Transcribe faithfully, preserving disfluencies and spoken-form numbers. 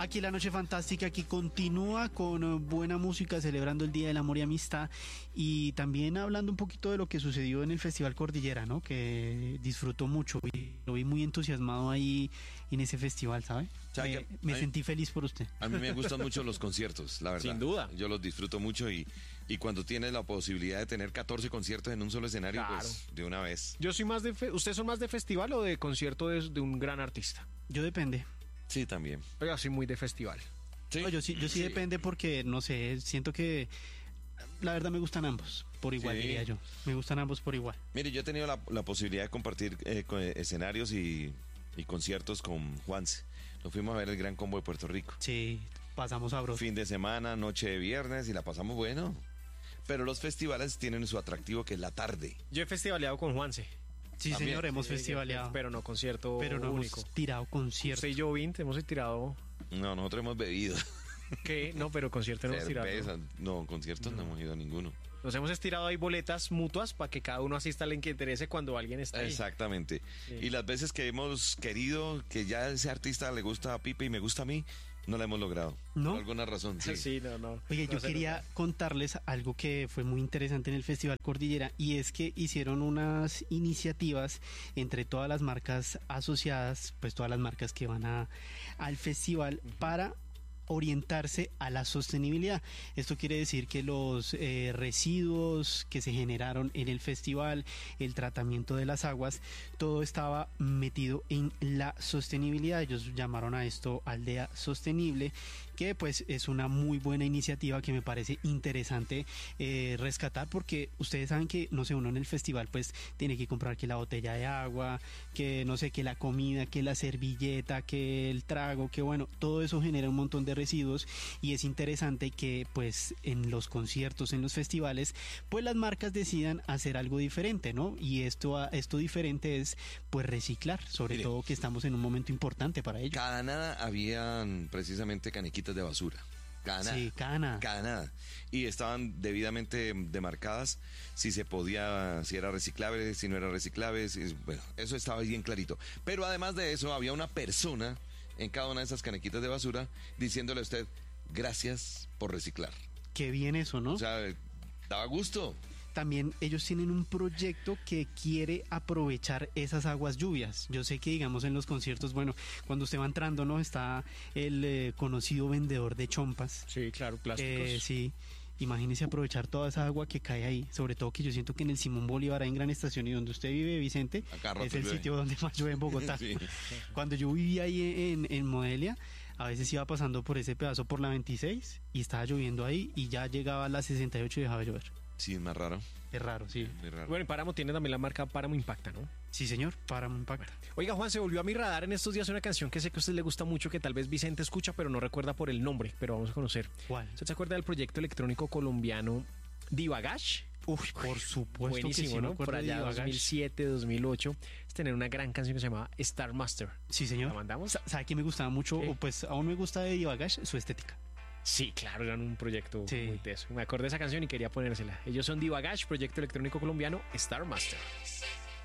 Aquí la Noche Fantástica, que continúa con buena música, celebrando el Día del Amor y Amistad, y también hablando un poquito de lo que sucedió en el Festival Cordillera, ¿no? Que disfrutó mucho, y lo vi muy entusiasmado ahí en ese festival, ¿sabe? Me, me sentí feliz por usted. A mí me gustan mucho los conciertos, la verdad. Sin duda. Yo los disfruto mucho y, y cuando tienes la posibilidad de tener catorce conciertos en un solo escenario, Claro. pues de una vez. Yo soy más de... Fe... ¿Ustedes son más de festival o de concierto de, de un gran artista? Yo depende. Sí, también. Yo soy muy de festival. ¿Sí? No, yo sí, yo sí, sí depende porque, no sé, siento que la verdad me gustan ambos por igual, Sí. diría yo. Me gustan ambos por igual. Mire, yo he tenido la, la posibilidad de compartir eh, con, eh, escenarios y, y conciertos con Juanse. Nos fuimos a ver el Gran Combo de Puerto Rico. Sí, pasamos sabroso. Fin de semana, noche de viernes y la pasamos bueno. Pero los festivales tienen su atractivo, que es la tarde. Yo he festivaleado con Juanse. Sí, También. señor, hemos Sí, festivaleado. Pero no concierto Pero no único. hemos tirado conciertos. Usted y yo, Vint, hemos tirado... No, nosotros hemos bebido. ¿Qué? No, pero concierto no hemos tirado. Cerveza. No, conciertos no. no hemos ido a ninguno. Nos hemos estirado ahí boletas mutuas para que cada uno asista al que interese cuando alguien está ahí. Exactamente. Sí. Y las veces que hemos querido que ya ese artista le gusta a Pipe y me gusta a mí, no la hemos logrado. ¿No? Por alguna razón, sí. Sí, no, no. Oye, No yo se quería nota. contarles algo que fue muy interesante en el Festival Cordillera, y es que hicieron unas iniciativas entre todas las marcas asociadas, pues todas las marcas que van a, al festival, para orientarse a la sostenibilidad. Esto quiere decir que los eh, residuos que se generaron en el festival, el tratamiento de las aguas, todo estaba metido en la sostenibilidad. Ellos llamaron a esto Aldea Sostenible, que pues es una muy buena iniciativa que me parece interesante eh, rescatar, porque ustedes saben que, no sé, uno en el festival pues tiene que comprar que la botella de agua, que no sé, que la comida, que la servilleta, que el trago, que bueno, todo eso genera un montón de residuos, y es interesante que pues en los conciertos, en los festivales, pues las marcas decidan hacer algo diferente, ¿no? Y esto, esto diferente es pues reciclar, sobre Mire, todo que estamos en un momento importante para ello. Cada nada habían precisamente canequitas de basura. Cada nada. Sí, cada nada. Cada nada. Y estaban debidamente demarcadas si se podía, si era reciclable, si no era reciclable. Si, bueno, eso estaba bien clarito. Pero además de eso, había una persona en cada una de esas canequitas de basura diciéndole a usted, gracias por reciclar. Qué bien eso, ¿no? O sea, daba gusto. También ellos tienen un proyecto que quiere aprovechar esas aguas lluvias. Yo sé que, digamos, en los conciertos, bueno, cuando usted va entrando, ¿no? Está el eh, conocido vendedor de chompas. Sí, claro, plásticos. Eh, sí, imagínese aprovechar toda esa agua que cae ahí. Sobre todo que yo siento que en el Simón Bolívar, ahí en Gran Estación, y donde usted vive, Vicente, Acá rato es el llueve. sitio donde más llueve en Bogotá. Sí. Cuando yo vivía ahí en, en Modelia, a veces iba pasando por ese pedazo por la veintiséis y estaba lloviendo ahí, y ya llegaba a la sesenta y ocho y dejaba de llover. Sí, es más raro. Es raro, sí. Muy raro. Bueno, y Páramo tiene también la marca Páramo Impacta, ¿no? Sí, señor, para un impacto. Oiga, Juan, se volvió a mi radar en estos días una canción que sé que a usted le gusta mucho, que tal vez Vicente escucha, pero no recuerda por el nombre, pero vamos a conocer. ¿Cuál? ¿Usted se acuerda del proyecto electrónico colombiano Divagash? Uf, por supuesto Buenísimo, que sí, me ¿no? acuerdo Por de allá Divagash. dos mil siete, dos mil ocho, es tener una gran canción que se llamaba Star Master. Sí, señor. ¿La mandamos? Sa- ¿Sabe qué me gustaba mucho? ¿Qué? O pues aún me gusta de Divagash, su estética. Sí, claro, eran un proyecto Sí. muy teso. Me acordé de esa canción y quería ponérsela. Ellos son Divagash, proyecto electrónico colombiano Star Master.